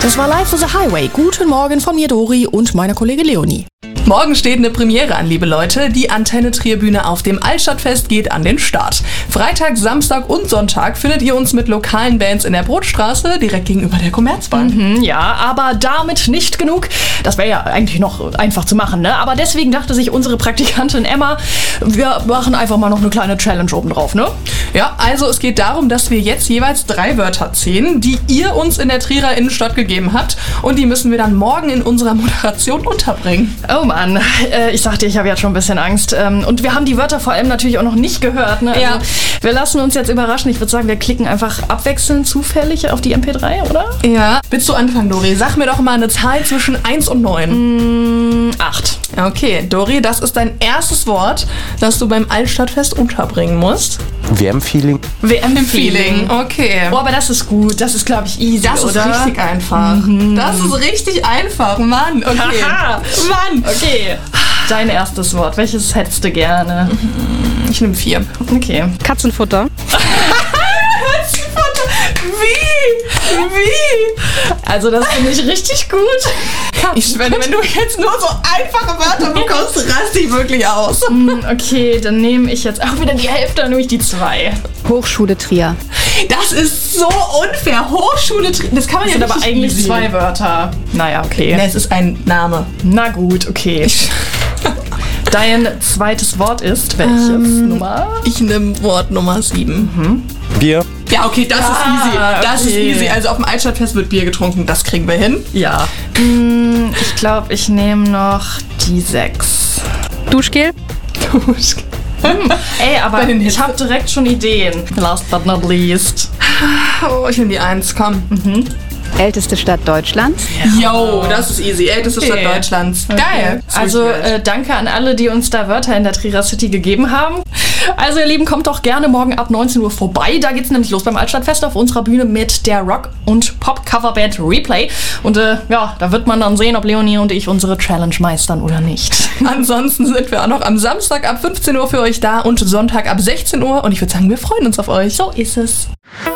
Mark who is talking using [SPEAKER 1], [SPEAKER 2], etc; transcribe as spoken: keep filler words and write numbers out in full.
[SPEAKER 1] Das war Live for the Highway. Guten Morgen von mir, Dori, und meiner Kollegin Leonie.
[SPEAKER 2] Morgen steht eine Premiere an, liebe Leute. Die Antenne Trier Bühne auf dem Altstadtfest geht an den Start. Freitag, Samstag und Sonntag findet ihr uns mit lokalen Bands in der Brotstraße, direkt gegenüber der Commerzbank.
[SPEAKER 1] Mhm, ja, aber damit nicht genug. Das wäre ja eigentlich noch einfach zu machen, ne? Aber deswegen dachte sich unsere Praktikantin Emma, wir machen einfach mal noch eine kleine Challenge obendrauf, ne?
[SPEAKER 2] Ja, also es geht darum, dass wir jetzt jeweils drei Wörter ziehen, die ihr uns in der Trierer Innenstadt gegeben habt. Und die müssen wir dann morgen in unserer Moderation unterbringen.
[SPEAKER 1] Oh Mann, äh, ich sagte, ich habe jetzt schon ein bisschen Angst. Ähm, und wir haben die Wörter vor allem natürlich auch noch nicht gehört. Ne? Also
[SPEAKER 2] Ja.
[SPEAKER 1] Wir lassen uns jetzt überraschen. Ich würde sagen, wir klicken einfach abwechselnd zufällig auf die M P drei, oder?
[SPEAKER 2] Ja. Willst du anfangen, Dori? Sag mir doch mal eine Zahl zwischen eins und neun.
[SPEAKER 1] Mm, acht.
[SPEAKER 2] Okay, Dori, das ist dein erstes Wort, das du beim Altstadtfest unterbringen musst.
[SPEAKER 3] W M-Feeling.
[SPEAKER 1] W M-Feeling.
[SPEAKER 2] Okay.
[SPEAKER 1] Oh, aber das ist gut. Das ist, glaube ich, easy,
[SPEAKER 2] Das ist
[SPEAKER 1] oder?
[SPEAKER 2] richtig einfach. Das ist richtig einfach, Mann. Okay.
[SPEAKER 1] Haha.
[SPEAKER 2] Mann.
[SPEAKER 1] Okay. Dein erstes Wort. Welches hättest du gerne?
[SPEAKER 2] Ich nehme vier.
[SPEAKER 1] Okay.
[SPEAKER 4] Katzenfutter.
[SPEAKER 2] Wie? Wie?
[SPEAKER 1] Also das finde ich richtig gut.
[SPEAKER 2] Ich schwöre, wenn du jetzt nur so einfache Wörter bekommst, raste ich wirklich aus.
[SPEAKER 1] Mm, Okay, dann nehme ich jetzt auch wieder die Hälfte, dann nehme ich die zwei.
[SPEAKER 4] Hochschule Trier.
[SPEAKER 2] Das ist so unfair. Hochschule, Tri- das kann man
[SPEAKER 1] Das
[SPEAKER 2] ja
[SPEAKER 1] sind aber
[SPEAKER 2] richtig
[SPEAKER 1] eigentlich
[SPEAKER 2] easy.
[SPEAKER 1] zwei Wörter. Naja, okay.
[SPEAKER 2] Ne, es ist ein Name.
[SPEAKER 1] Na gut, okay. Dein zweites Wort ist welches? Nummer?
[SPEAKER 2] Ich nehme Wort Nummer sieben.
[SPEAKER 3] Bier.
[SPEAKER 2] Ja, okay, das
[SPEAKER 1] Ah,
[SPEAKER 2] ist easy. Das
[SPEAKER 1] okay.
[SPEAKER 2] ist easy. Also auf dem Altstadtfest wird Bier getrunken, das kriegen wir hin.
[SPEAKER 1] Ja. Mm, Ich glaube, ich nehme noch die sechs.
[SPEAKER 4] Duschgel.
[SPEAKER 1] Ey, aber
[SPEAKER 2] Bei den
[SPEAKER 1] ich
[SPEAKER 2] Hitze-
[SPEAKER 1] habe direkt schon Ideen. Last but not least.
[SPEAKER 2] Oh, ich nehme die eins, komm.
[SPEAKER 4] Älteste Stadt Deutschlands.
[SPEAKER 2] Yo, das ist easy. Älteste Stadt
[SPEAKER 1] Okay.
[SPEAKER 2] Deutschlands. Geil.
[SPEAKER 1] Also äh, danke an alle, die uns da Wörter in der Trierer City gegeben haben. Also ihr Lieben, kommt doch gerne morgen ab neunzehn Uhr vorbei. Da geht's nämlich los beim Altstadtfest auf unserer Bühne mit der Rock- und Pop-Coverband Replay. Und äh, ja, da wird man dann sehen, ob Leonie und ich unsere Challenge meistern oder nicht.
[SPEAKER 2] Ansonsten sind wir auch noch am Samstag ab fünfzehn Uhr für euch da und Sonntag ab sechzehn Uhr. Und ich würde sagen, wir freuen uns auf euch.
[SPEAKER 1] So ist es.